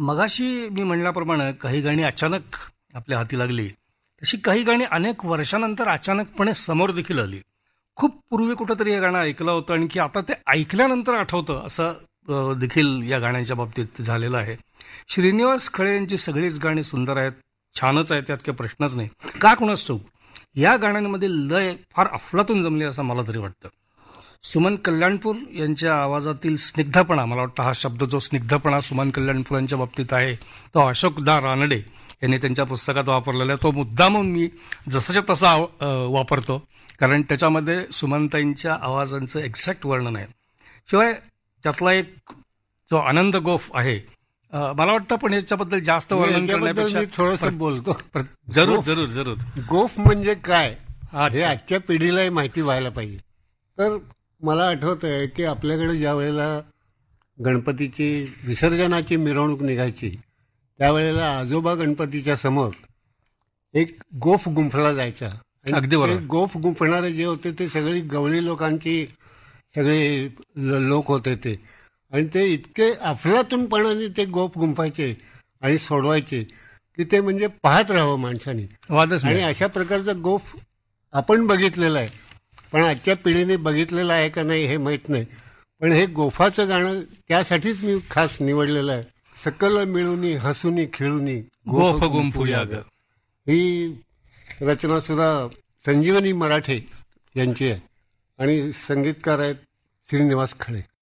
मगाशी मी म्हणल्याप्रमाणे काही गाणी अचानक आपल्या हाती लागली, तशी काही गाणी अनेक वर्षानंतर अचानकपणे समोर देखील आली. खूप पूर्वी कुठंतरी हे गाणं ऐकलं होतं आणि की आता ते ऐकल्यानंतर आठवतं असं देखील या गाण्यांच्या बाबतीत झालेलं आहे. श्रीनिवास खळे यांची सगळीच गाणी सुंदर आहेत, छानच आहेत, त्यात काही प्रश्नच नाही. का कुणास ठाऊक या गाण्यांमध्ये लय फार अफलातून जमली असं मला तरी वाटतं. सुमन कल्याणपूर यांच्या आवाजातील स्निग्धपणा, मला वाटतं हा शब्द जो स्निग्धपणा सुमन कल्याणपूर यांच्या बाबतीत आहे तो अशोक दा रानडे यांनी त्यांच्या पुस्तकात वापरलेला आहे. तो मुद्दामून मी जसाच्या तसा वापरतो, कारण त्याच्यामध्ये सुमनताईंच्या आवाजांचं एक्झॅक्ट वर्णन आहे. शिवाय त्यातला एक जो आनंद गोफ आहे, मला वाटतं पण याच्याबद्दल जास्त वर्णन करण्यापेक्षा थोडस बोलतो. जरूर जरूर जरूर. गोफ म्हणजे काय हे अच्छा. आजच्या पिढीलाही माहिती व्हायला पाहिजे. तर मला आठवत आहे की आपल्याकडे ज्या वेळेला गणपतीची विसर्जनाची मिरवणूक निघायची त्यावेळेला आजोबा गणपतीच्या समोर एक गोफ गुंफला जायचा. अगदी बरोबर. ते गोफ गुंफणारे जे होते ते सगळी गवळी लोकांची सगळे लोक होते ते, आणि ते इतके अफलातूनपणाने ते गोफ गुंफायचे आणि सोडवायचे की ते म्हणजे पाहत राहावं माणसाने. वादच आणि नाही. अशा प्रकारचा गोफ आपण बघितलेला आहे, पण आजच्या पिढीने बघितलेलं आहे का नाही हे माहीत नाही. पण हे गोफाचं गाणं त्यासाठीच मी खास निवडलेलं आहे. सकल मिळूनी हसूनी खेळूनी गोफ गुंफूया ग. ही रचना सुद्धा संजीवनी मराठे यांची आहे आणि संगीतकार आहेत श्रीनिवास खळे.